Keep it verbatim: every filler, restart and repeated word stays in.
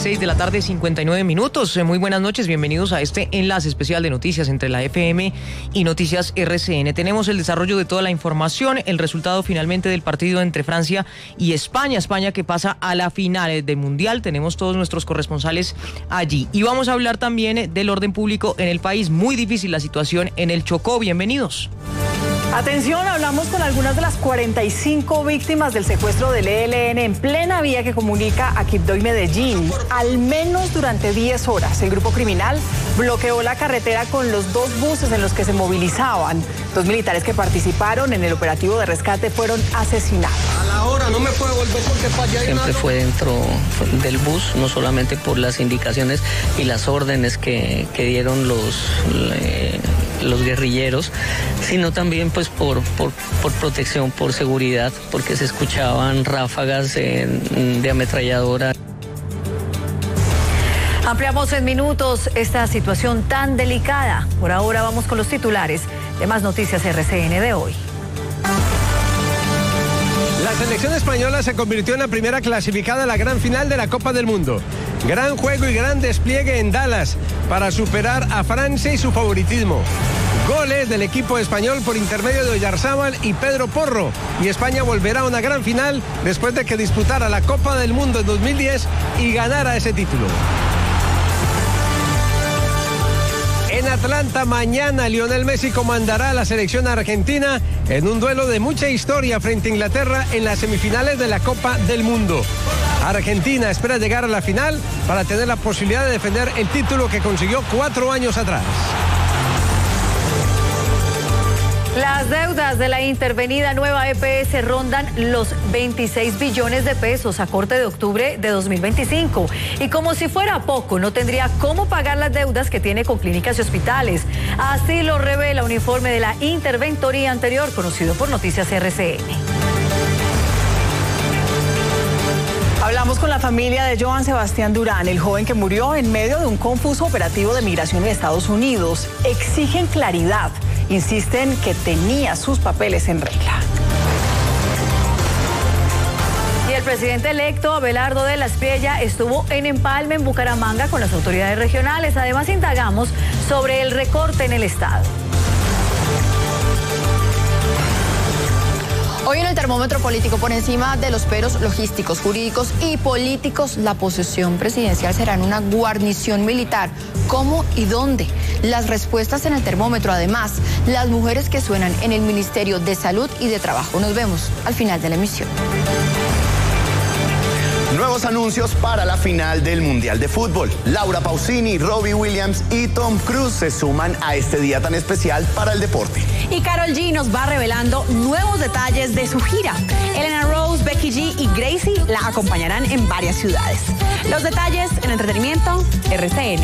seis de la tarde, cincuenta y nueve minutos. Muy buenas noches, bienvenidos a este enlace especial de noticias entre la F M y Noticias R C N. Tenemos el desarrollo de toda la información, el resultado finalmente del partido entre Francia y España. España que pasa a la final del Mundial. Tenemos todos nuestros corresponsales allí. Y vamos a hablar también del orden público en el país. Muy difícil la situación en el Chocó. Bienvenidos. Atención, hablamos con algunas de las cuarenta y cinco víctimas del secuestro del E L N en plena vía que comunica a Quibdó y Medellín. Al menos durante diez horas, el grupo criminal bloqueó la carretera con los dos buses en los que se movilizaban. Dos militares que participaron en el operativo de rescate fueron asesinados. A la hora no me puedo volver porque para allá hay Siempre una... fue dentro del bus, no solamente por las indicaciones y las órdenes que, que dieron los... Eh, los guerrilleros, sino también pues por, por, por protección, por seguridad, porque se escuchaban ráfagas de, de ametralladora. Ampliamos en minutos esta situación tan delicada. Por ahora vamos con los titulares de Más Noticias R C N de hoy. La selección española se convirtió en la primera clasificada a la gran final de la Copa del Mundo. Gran juego y gran despliegue en Dallas para superar a Francia y su favoritismo. Goles del equipo español por intermedio de Oyarzábal y Pedro Porro. Y España volverá a una gran final después de que disputara la Copa del Mundo en dos mil diez y ganara ese título. En Atlanta, mañana, Lionel Messi comandará a la selección argentina en un duelo de mucha historia frente a Inglaterra en las semifinales de la Copa del Mundo. Argentina espera llegar a la final para tener la posibilidad de defender el título que consiguió cuatro años atrás. Las deudas de la intervenida nueva E P S rondan los veintiséis billones de pesos a corte de octubre de dos mil veinticinco. Y como si fuera poco, no tendría cómo pagar las deudas que tiene con clínicas y hospitales. Así lo revela un informe de la interventoría anterior, conocido por Noticias R C N. Hablamos con la familia de Joan Sebastián Durán, el joven que murió en medio de un confuso operativo de migración en Estados Unidos. Exigen claridad. Insisten que tenía sus papeles en regla. Y el presidente electo, Abelardo de la Espriella, estuvo en Empalme, en Bucaramanga, con las autoridades regionales. Además, indagamos sobre el recorte en el Estado. Hoy en el termómetro político, por encima de los peros logísticos, jurídicos y políticos, la posesión presidencial será en una guarnición militar. ¿Cómo y dónde? Las respuestas en el termómetro. Además, las mujeres que suenan en el Ministerio de Salud y de Trabajo. Nos vemos al final de la emisión. Nuevos anuncios para la final del Mundial de Fútbol. Laura Pausini, Robbie Williams y Tom Cruise se suman a este día tan especial para el deporte. Y Karol G nos va revelando nuevos detalles de su gira. Elena Rose, Becky G y Gracie la acompañarán en varias ciudades. Los detalles en entretenimiento R C N.